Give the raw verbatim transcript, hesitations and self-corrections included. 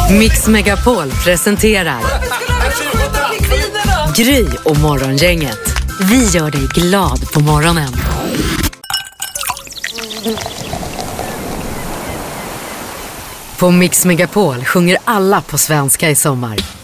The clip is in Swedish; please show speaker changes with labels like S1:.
S1: Mix Megapol presenterar Gry och Morgongänget. Vi gör dig glad på morgonen. På Mix Megapol sjunger alla på svenska i sommar.